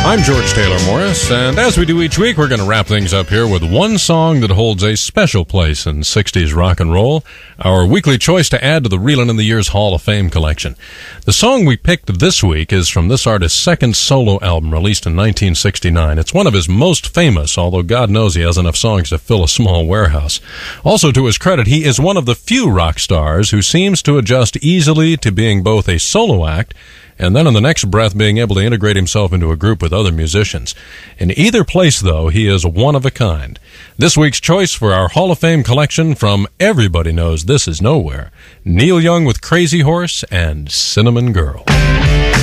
I'm George Taylor Morris, and as we do each week, we're going to wrap things up here with one song that holds a special place in 60s rock and roll, our weekly choice to add to the Reelin' in the Years Hall of Fame collection. The song we picked this week is from this artist's second solo album released in 1969. It's one of his most famous, although God knows he has enough songs to fill a small warehouse. Also, to his credit, he is one of the few rock stars who seems to adjust easily to being both a solo act and then in the next breath being able to integrate himself into a group with other musicians. In either place, though, he is one of a kind. This week's choice for our Hall of Fame collection from Everybody Knows This Is Nowhere, Neil Young with Crazy Horse and Cinnamon Girl.